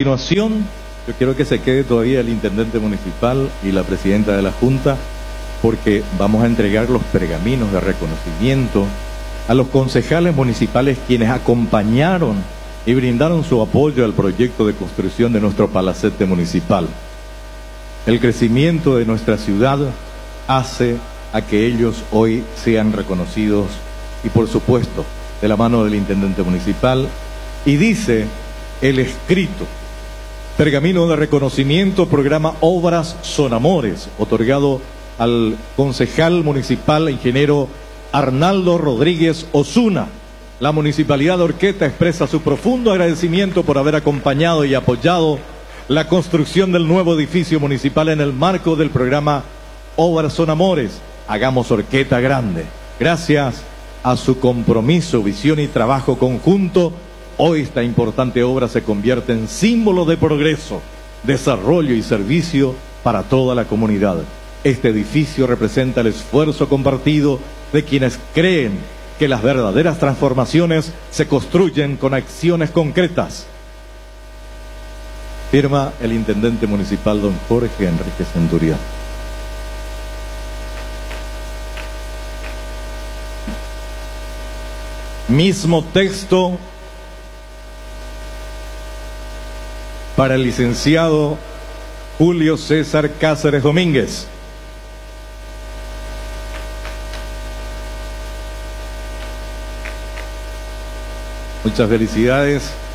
continuación, yo quiero que se quede todavía el intendente municipal y la presidenta de la Junta, porque vamos a entregar los pergaminos de reconocimiento a los concejales municipales quienes acompañaron y brindaron su apoyo al proyecto de construcción de nuestro palacete municipal. El crecimiento de nuestra ciudad hace a que ellos hoy sean reconocidos y, por supuesto, de la mano del intendente municipal. Y dice el escrito: pergamino de reconocimiento, programa Obras Son Amores, otorgado al concejal municipal ingeniero Arnaldo Rodríguez Osuna. La Municipalidad de Horqueta expresa su profundo agradecimiento por haber acompañado y apoyado la construcción del nuevo edificio municipal en el marco del programa Obras Son Amores. Hagamos Horqueta grande. Gracias a su compromiso, visión y trabajo conjunto, hoy esta importante obra se convierte en símbolo de progreso, desarrollo y servicio para toda la comunidad. Este edificio representa el esfuerzo compartido de quienes creen que las verdaderas transformaciones se construyen con acciones concretas. Firma el intendente municipal don Jorge Enrique Centurión. Mismo texto para el licenciado Julio César Cáceres Domínguez. Muchas felicidades.